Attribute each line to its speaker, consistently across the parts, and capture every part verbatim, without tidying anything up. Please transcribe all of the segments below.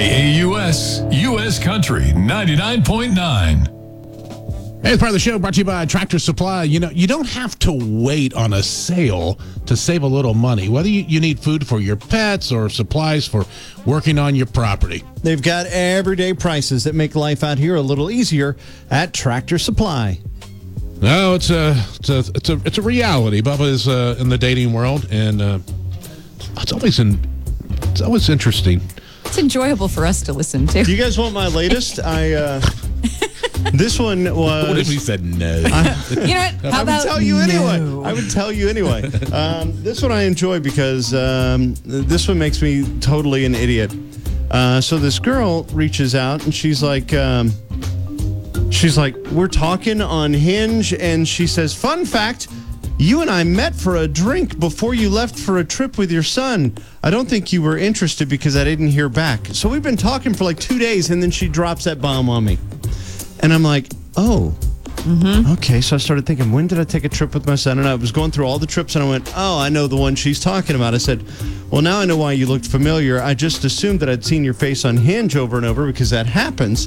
Speaker 1: K A U S, U S Country, ninety-nine point nine.
Speaker 2: Hey, it's part of the show brought to you by Tractor Supply. You know, you don't have to wait on a sale to save a little money, whether you, you need food for your pets or supplies for working on your property.
Speaker 3: They've got everyday prices that make life out here a little easier at Tractor Supply.
Speaker 2: No, it's a it's a it's a it's a reality. Bubba is uh, in the dating world, and uh, it's always in it's always interesting.
Speaker 4: It's enjoyable for us to listen to.
Speaker 3: Do you guys want my latest? I uh, this one was.
Speaker 2: What if we said no?
Speaker 3: I,
Speaker 4: you know what? How
Speaker 3: I
Speaker 4: about
Speaker 3: would tell you
Speaker 4: no?
Speaker 3: anyway. I would tell you anyway. Um, this one I enjoy because um, this one makes me totally an idiot. Uh, so this girl reaches out and she's like, um, she's like, we're talking on Hinge, and she says, "Fun fact. You and I met for a drink before you left for a trip with your son. I don't think you were interested because I didn't hear back." So we've been talking for like two days, and then she drops that bomb on me. And I'm like, oh, mm-hmm. Okay. So I started thinking, when did I take a trip with my son? And I was going through all the trips, and I went, oh, I know the one she's talking about. I said, well, now I know why you looked familiar. I just assumed that I'd seen your face on Hinge over and over because that happens.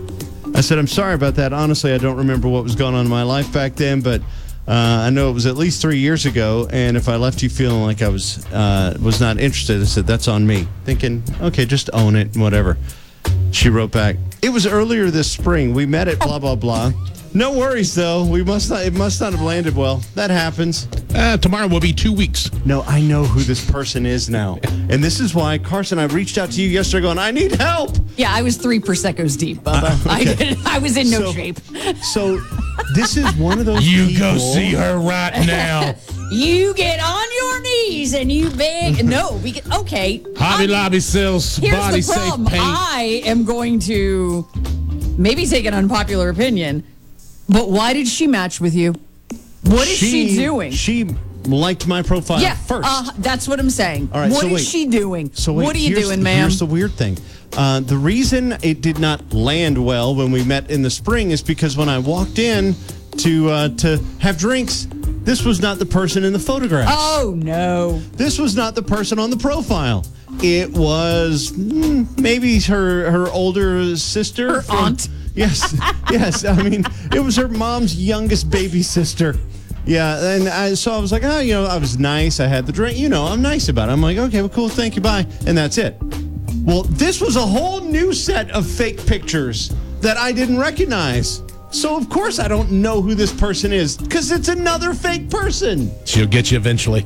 Speaker 3: I said, I'm sorry about that. Honestly, I don't remember what was going on in my life back then, but Uh, I know it was at least three years ago, and if I left you feeling like I was uh, was not interested, I said, that's on me. Thinking, okay, just own it and whatever. She wrote back, it was earlier this spring. We met at blah, blah, blah. No worries, though. We must not. It must not have landed well. That happens.
Speaker 2: Uh, tomorrow will be two weeks.
Speaker 3: No, I know who this person is now. And this is why, Carson, I reached out to you yesterday going, I need help.
Speaker 4: Yeah, I was three Prosecco's deep, Bubba. Uh, okay. I, did, I was in no
Speaker 3: so,
Speaker 4: shape.
Speaker 3: So this is one of those
Speaker 2: You
Speaker 3: people.
Speaker 2: go see her right now.
Speaker 4: You get on your knees and you beg. No, we can, okay.
Speaker 2: Hobby
Speaker 4: I'm,
Speaker 2: Lobby sells
Speaker 4: here's
Speaker 2: body
Speaker 4: the problem.
Speaker 2: safe paint.
Speaker 4: I am going to maybe take an unpopular opinion, but why did she match with you? What is she, she doing?
Speaker 3: She liked my profile
Speaker 4: yeah,
Speaker 3: first.
Speaker 4: Uh, that's what I'm saying.
Speaker 3: All right,
Speaker 4: what
Speaker 3: so
Speaker 4: is
Speaker 3: wait.
Speaker 4: she doing?
Speaker 3: So wait,
Speaker 4: what are you
Speaker 3: here's,
Speaker 4: doing, ma'am?
Speaker 3: Here's the weird thing. Uh, the reason it did not land well when we met in the spring is because when I walked in to uh, to have drinks, this was not the person in the photographs.
Speaker 4: Oh, no.
Speaker 3: This was not the person on the profile. It was mm, maybe her her older sister.
Speaker 4: Her
Speaker 3: from,
Speaker 4: aunt.
Speaker 3: Yes, yes. I mean, it was her mom's youngest baby sister. Yeah, and I, so I was like, oh, you know, I was nice. I had the drink. You know, I'm nice about it. I'm like, okay, well, cool. Thank you. Bye. And that's it. Well, this was a whole new set of fake pictures that I didn't recognize. So, of course, I don't know who this person is because it's another fake person.
Speaker 2: She'll get you eventually.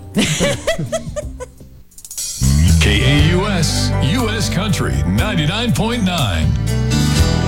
Speaker 1: K A U S, U S Country, ninety-nine point nine.